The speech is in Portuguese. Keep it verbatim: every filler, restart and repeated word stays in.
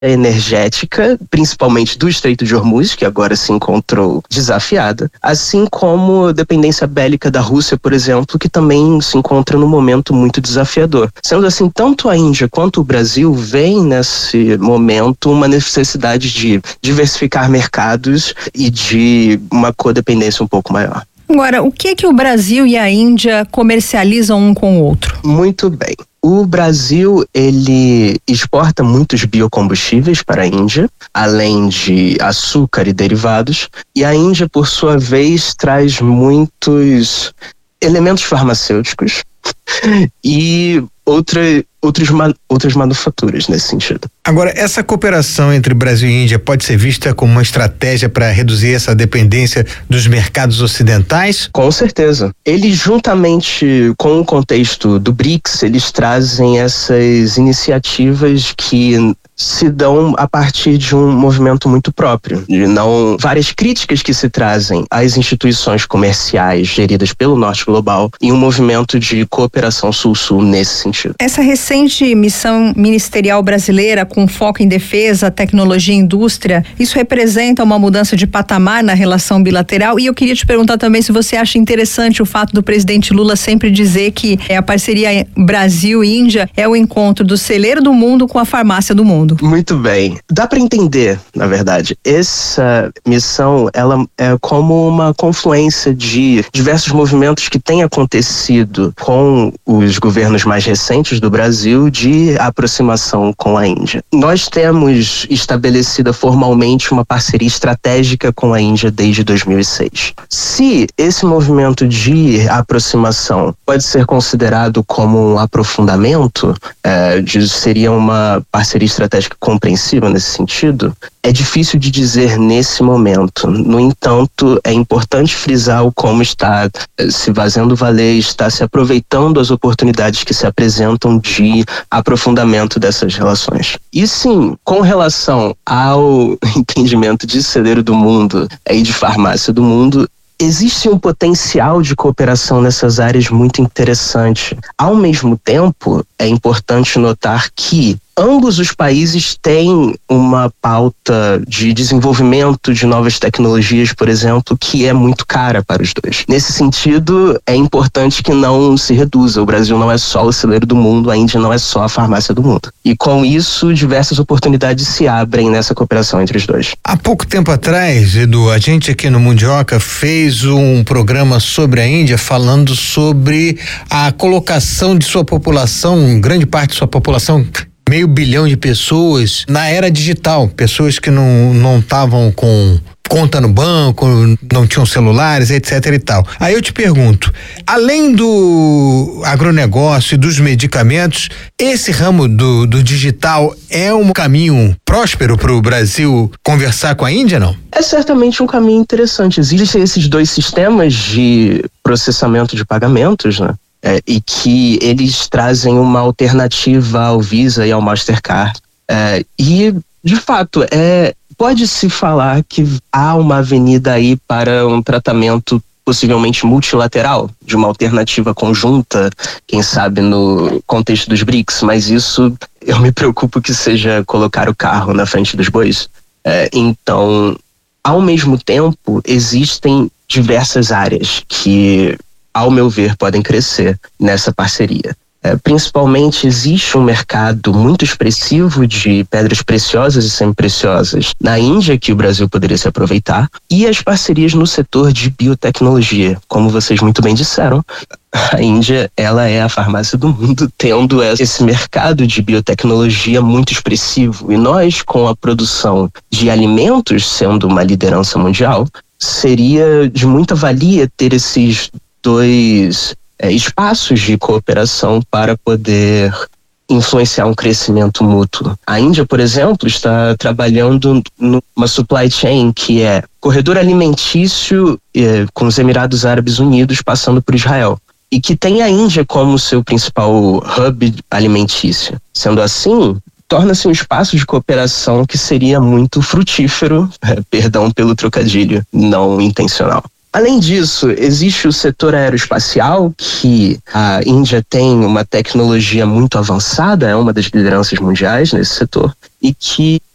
energética, principalmente do Estreito de Hormuz, que agora se encontrou desafiada, assim como dependência bélica da Rússia, por exemplo, que também se encontra num momento muito desafiador. Sendo assim, tanto a Índia quanto o Brasil veem nesse momento uma necessidade de diversificar mercados e de uma codependência um pouco maior. Agora, o que é que o Brasil e a Índia comercializam um com o outro? Muito bem. O Brasil, ele exporta muitos biocombustíveis para a Índia, além de açúcar e derivados. E a Índia, por sua vez, traz muitos elementos farmacêuticos e outra, outros, outras manufaturas nesse sentido. Agora, essa cooperação entre Brasil e Índia pode ser vista como uma estratégia para reduzir essa dependência dos mercados ocidentais? Com certeza. Eles, juntamente com o contexto do BRICS, eles trazem essas iniciativas que se dão a partir de um movimento muito próprio, de não várias críticas que se trazem às instituições comerciais geridas pelo Norte Global e um movimento de cooperação sul-sul nesse sentido. Essa recente missão ministerial brasileira com foco em defesa, tecnologia e indústria, isso representa uma mudança de patamar na relação bilateral? E eu queria te perguntar também se você acha interessante o fato do presidente Lula sempre dizer que a parceria Brasil e Índia é o encontro do celeiro do mundo com a farmácia do mundo. Muito bem. Dá para entender, na verdade, essa missão, ela é como uma confluência de diversos movimentos que têm acontecido com os governos mais recentes do Brasil de aproximação com a Índia. Nós temos estabelecida formalmente uma parceria estratégica com a Índia desde dois mil e seis. Se esse movimento de aproximação pode ser considerado como um aprofundamento, é, de, seria uma parceria estratégica compreensiva nesse sentido, é difícil de dizer nesse momento. No entanto, é importante frisar o como está se fazendo valer, está se aproveitando as oportunidades que se apresentam de aprofundamento dessas relações. E sim, com relação ao entendimento de celeiro do mundo e de farmácia do mundo, existe um potencial de cooperação nessas áreas muito interessante. Ao mesmo tempo, é importante notar que ambos os países têm uma pauta de desenvolvimento de novas tecnologias, por exemplo, que é muito cara para os dois. Nesse sentido, é importante que não se reduza. O Brasil não é só o celeiro do mundo, a Índia não é só a farmácia do mundo. E com isso, diversas oportunidades se abrem nessa cooperação entre os dois. Há pouco tempo atrás, Edu, a gente aqui no Mundioca fez um programa sobre a Índia falando sobre a colocação de sua população, grande parte de sua população, meio bilhão de pessoas na era digital, pessoas que não não estavam com conta no banco, não tinham celulares, etc e tal. Aí eu te pergunto, além do agronegócio e dos medicamentos, esse ramo do, do digital é um caminho próspero para o Brasil conversar com a Índia, não? É certamente um caminho interessante. Existem esses dois sistemas de processamento de pagamentos, né? É, e que eles trazem uma alternativa ao Visa e ao Mastercard. É, e, de fato, é, pode-se falar que há uma avenida aí para um tratamento possivelmente multilateral, de uma alternativa conjunta, quem sabe no contexto dos BRICS, mas isso eu me preocupo que seja colocar o carro na frente dos bois. É, então, ao mesmo tempo, existem diversas áreas que, ao meu ver, podem crescer nessa parceria. É, principalmente existe um mercado muito expressivo de pedras preciosas e semipreciosas na Índia que o Brasil poderia se aproveitar, e as parcerias no setor de biotecnologia. Como vocês muito bem disseram, a Índia, ela é a farmácia do mundo, tendo esse mercado de biotecnologia muito expressivo, e nós, com a produção de alimentos sendo uma liderança mundial, seria de muita valia ter esses dois é, espaços de cooperação para poder influenciar um crescimento mútuo. A Índia, por exemplo, está trabalhando numa supply chain que é corredor alimentício é, com os Emirados Árabes Unidos passando por Israel, e que tem a Índia como seu principal hub alimentício. Sendo assim, torna-se um espaço de cooperação que seria muito frutífero, é, perdão pelo trocadilho não intencional. Além disso, existe o setor aeroespacial, que a Índia tem uma tecnologia muito avançada, é uma das lideranças mundiais nesse setor, e que